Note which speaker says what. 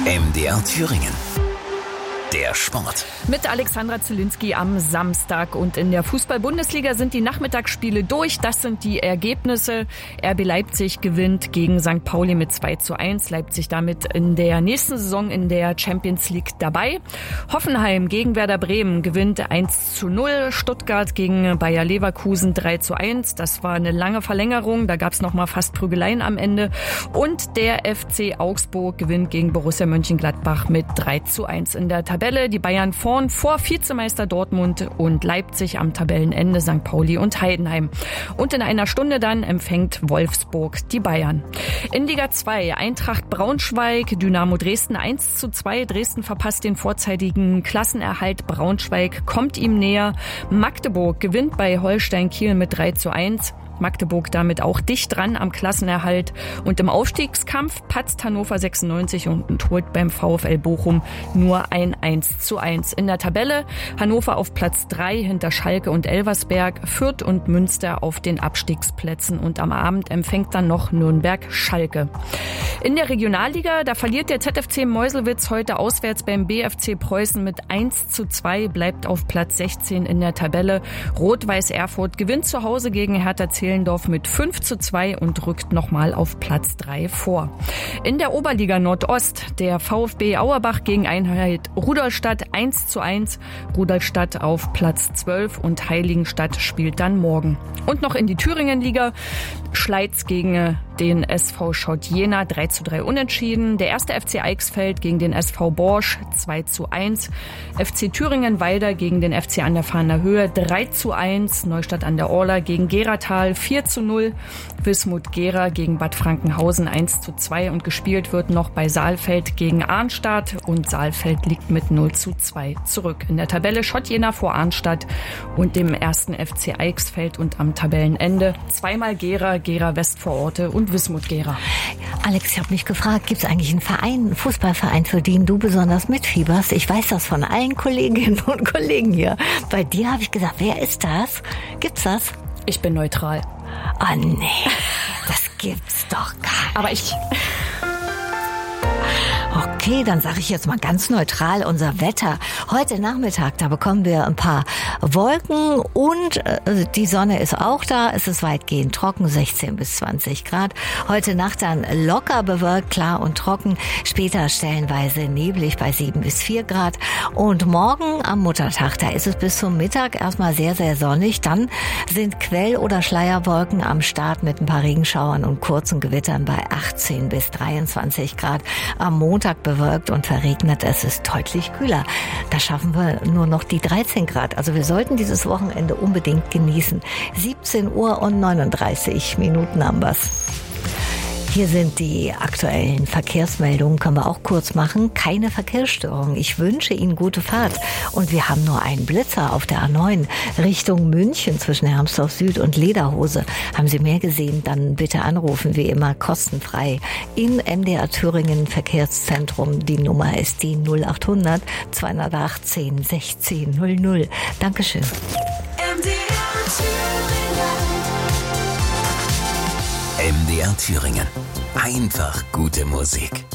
Speaker 1: MDR Thüringen. Der Sport.
Speaker 2: Mit Alexandra Zielinski am Samstag. Und in der Fußball-Bundesliga sind die Nachmittagsspiele durch. Das sind die Ergebnisse. RB Leipzig gewinnt gegen St. Pauli mit 2:1. Leipzig damit in der nächsten Saison in der Champions League dabei. Hoffenheim gegen Werder Bremen gewinnt 1:0. Stuttgart gegen Bayer Leverkusen 3:1. Das war eine lange Verlängerung. Da gab es noch mal fast Prügeleien am Ende. Und der FC Augsburg gewinnt gegen Borussia Mönchengladbach mit 3:1 in der Tabelle. Die Bayern vorn vor Vizemeister Dortmund und Leipzig am Tabellenende St. Pauli und Heidenheim. Und in einer Stunde dann empfängt Wolfsburg die Bayern. In Liga 2 Eintracht Braunschweig, Dynamo Dresden 1:2. Dresden verpasst den vorzeitigen Klassenerhalt. Braunschweig kommt ihm näher. Magdeburg gewinnt bei Holstein Kiel mit 3:1. Magdeburg damit auch dicht dran am Klassenerhalt. Und im Aufstiegskampf patzt Hannover 96 und holt beim VfL Bochum nur ein 1:1. In der Tabelle Hannover auf Platz 3 hinter Schalke und Elversberg, Fürth und Münster auf den Abstiegsplätzen. Und am Abend empfängt dann noch Nürnberg-Schalke. In der Regionalliga, da verliert der ZFC Meuselwitz heute auswärts beim BFC Preußen mit 1:2, bleibt auf Platz 16 in der Tabelle. Rot-Weiß Erfurt gewinnt zu Hause gegen Hertha Zehlendorf mit 5:2 und rückt nochmal auf Platz 3 vor. In der Oberliga Nordost der VfB Auerbach gegen Einheit Rudolstadt 1:1. Rudolstadt auf Platz 12 und Heiligenstadt spielt dann morgen. Und noch in die Thüringenliga. Schleiz gegen den SV Schott Jena 3:3 unentschieden. Der erste FC Eichsfeld gegen den SV Borsch 2:1. FC Thüringen-Weilder gegen den FC an der Fahner Höhe 3:1. Neustadt an der Orla gegen Geratal 4:0. Wismut-Gera gegen Bad Frankenhausen 1:2 und gespielt wird noch bei Saalfeld gegen Arnstadt und Saalfeld liegt mit 0:2 zurück. In der Tabelle Schott Jena vor Arnstadt und dem ersten FC Eichsfeld und am Tabellenende zweimal Gera, Gera Westvororte und Wismut-Gera.
Speaker 3: Alex, ich habe mich gefragt, gibt es eigentlich einen Verein, einen Fußballverein, für den du besonders mitfieberst? Ich weiß das von allen Kolleginnen und Kollegen hier. Bei dir habe ich gesagt, wer ist das? Gibt's das?
Speaker 2: Ich bin neutral.
Speaker 3: Oh nee, das gibt's doch gar nicht.
Speaker 2: Aber ich...
Speaker 3: Okay, dann sage ich jetzt mal ganz neutral unser Wetter. Heute Nachmittag, da bekommen wir ein paar Wolken und die Sonne ist auch da. Es ist weitgehend trocken, 16 bis 20 Grad. Heute Nacht dann locker bewölkt, klar und trocken. Später stellenweise neblig bei 7 bis 4 Grad. Und morgen am Muttertag, da ist es bis zum Mittag erstmal sehr, sehr sonnig. Dann sind Quell- oder Schleierwolken am Start mit ein paar Regenschauern und kurzen Gewittern bei 18 bis 23 Grad. Am Montag bewölkt und verregnet, es ist deutlich kühler. Da schaffen wir nur noch die 13 Grad. Also wir sollten dieses Wochenende unbedingt genießen. 17 Uhr und 39 Minuten haben wir's. Hier sind die aktuellen Verkehrsmeldungen, können wir auch kurz machen. Keine Verkehrsstörung. Ich wünsche Ihnen gute Fahrt. Und wir haben nur einen Blitzer auf der A9 Richtung München zwischen Hermsdorf Süd und Lederhose. Haben Sie mehr gesehen, dann bitte anrufen, wie immer kostenfrei in MDR Thüringen Verkehrszentrum. Die Nummer ist die 0800 218 16 00. Dankeschön.
Speaker 1: MDR Thüringen. Einfach gute Musik.